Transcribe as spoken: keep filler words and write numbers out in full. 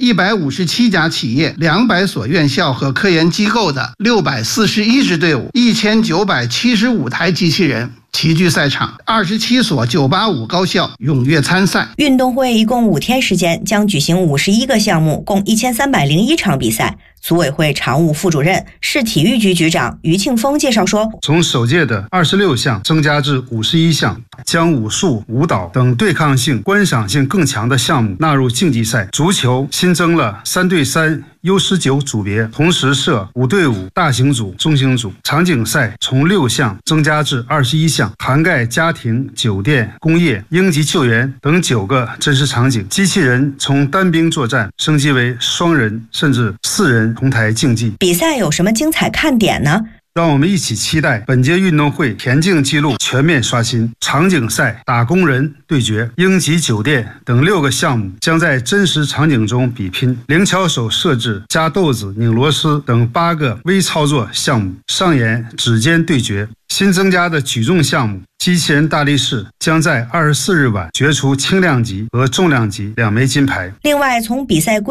一百五十七家企业、两百所院校和科研机构的六百四十一支队伍、一千九百七十五台机器人齐聚赛场，二十七所九八五高校踊跃参赛。 运动会一共五天时间，将举行五十一个项目，共一千三百零一场比赛。组委会常务副主任、市体育局局长于庆峰介绍说， 从首届的二十六项增加至五十一项，将武术、舞蹈等对抗性、观赏性更强的项目纳入竞技赛。足球新增了三对三 U 十九 组别，同时设五对五大型组、中型组。场景赛从六项增加至二十一项，涵盖家庭、酒店、工业、应急救援等九个真实场景。机器人从单兵作战升级为双人甚至四人同台竞技。 比赛有什么精彩看点呢？ 让我们一起期待本届运动会田径纪录全面刷新，场景赛、打工人对决、应急酒店等六个项目将在真实场景中比拼。灵巧手设置、加豆子、拧螺丝等八个微操作项目上演指尖对决。新增加的举重项目机器人大力士将在二十四日晚决出轻量级和重量级两枚金牌。 另外，从比赛规